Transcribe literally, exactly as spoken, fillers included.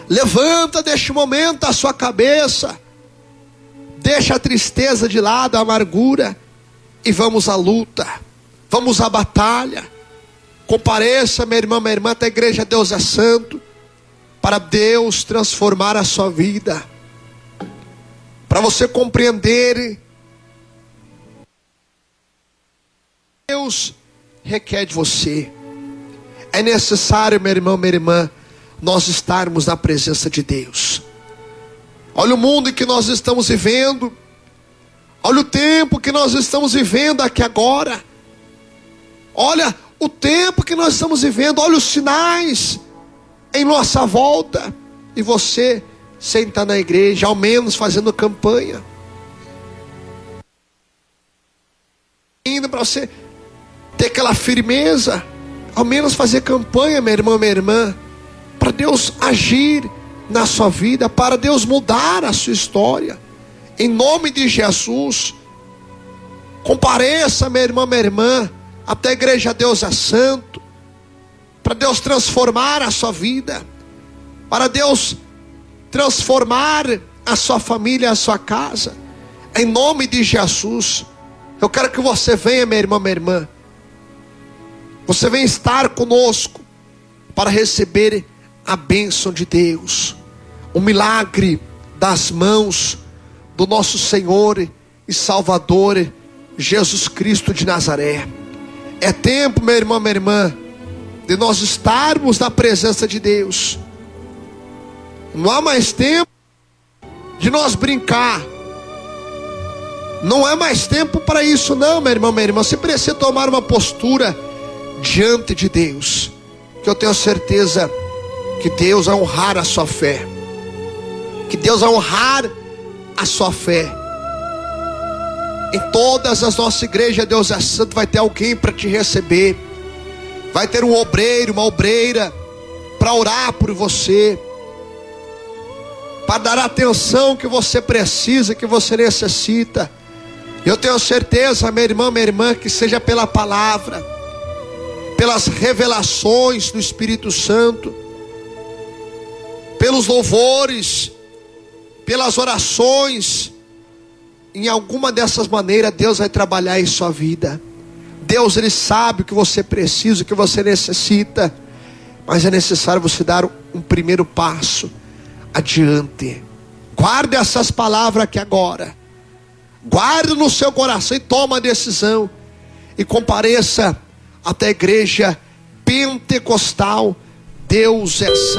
Levanta neste momento a sua cabeça. Deixa a tristeza de lado, a amargura. E vamos à luta. Vamos à batalha. Compareça, minha irmã, minha irmã, até a igreja Deus é Santo. Para Deus transformar a sua vida. Para você compreender. Deus requer de você. É necessário, meu irmão, minha irmã, nós estarmos na presença de Deus. Olha o mundo em que nós estamos vivendo. Olha o tempo que nós estamos vivendo aqui agora. Olha o tempo que nós estamos vivendo. Olha os sinais em nossa volta. E você senta na igreja, ao menos fazendo campanha. Ainda para você ter aquela firmeza, ao menos fazer campanha, meu irmão, minha irmã, para Deus agir na sua vida, para Deus mudar a sua história, em nome de Jesus. Compareça, meu irmão, minha irmã, até a igreja Deus é Santo, para Deus transformar a sua vida, para Deus transformar a sua família, a sua casa, em nome de Jesus. Eu quero que você venha, minha irmã, minha irmã, você vem estar conosco para receber a bênção de Deus, o milagre das mãos do nosso Senhor e Salvador Jesus Cristo de Nazaré. É tempo, meu irmão, minha irmã, de nós estarmos na presença de Deus. Não há mais tempo de nós brincar. Não é mais tempo para isso não, meu irmão, minha irmã. Você precisa tomar uma postura diante de Deus, que eu tenho certeza que Deus vai honrar a sua fé, que Deus vai honrar a sua fé. Em todas as nossas igrejas Deus é Santo, vai ter alguém para te receber, vai ter um obreiro, uma obreira para orar por você, para dar a atenção que você precisa, que você necessita. Eu tenho certeza, minha irmã, minha irmã, que seja pela palavra, pelas revelações do Espírito Santo, pelos louvores, pelas orações, em alguma dessas maneiras Deus vai trabalhar em sua vida. Deus, Ele sabe o que você precisa, o que você necessita, mas é necessário você dar um primeiro passo adiante. Guarde essas palavras aqui agora, guarde no seu coração e toma a decisão, e compareça até a igreja pentecostal Deus é Santo.